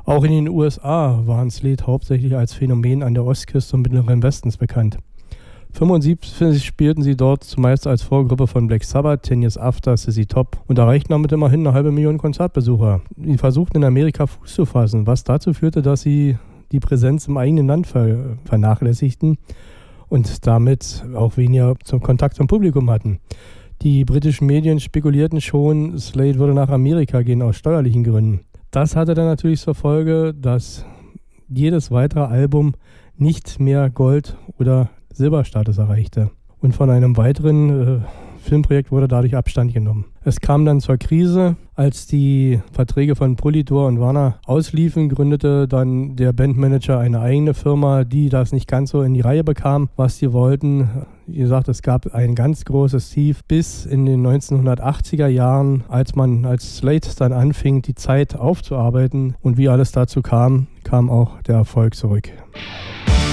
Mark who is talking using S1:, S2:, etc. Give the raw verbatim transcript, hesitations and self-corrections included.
S1: Auch in den U S A waren Slade hauptsächlich als Phänomen an der Ostküste und Mittleren Westens bekannt. fünfundsiebzig spielten sie dort zumeist als Vorgruppe von Black Sabbath, Ten Years After, Z Z Top und erreichten damit immerhin eine halbe Million Konzertbesucher. Sie versuchten in Amerika Fuß zu fassen, was dazu führte, dass sie die Präsenz im eigenen Land ver- vernachlässigten und damit auch weniger zum Kontakt zum Publikum hatten. Die britischen Medien spekulierten schon, Slade würde nach Amerika gehen aus steuerlichen Gründen. Das hatte dann natürlich zur Folge, dass jedes weitere Album nicht mehr Gold- oder Silberstatus erreichte. Und von einem weiteren äh, Filmprojekt wurde dadurch Abstand genommen. Es kam dann zur Krise, als die Verträge von Polydor und Warner ausliefen, gründete dann der Bandmanager eine eigene Firma, die das nicht ganz so in die Reihe bekam, was sie wollten. Wie gesagt, es gab ein ganz großes Tief bis in den neunzehnhundertachtziger Jahren, als man als Slade dann anfing, die Zeit aufzuarbeiten und wie alles dazu kam, kam auch der Erfolg zurück.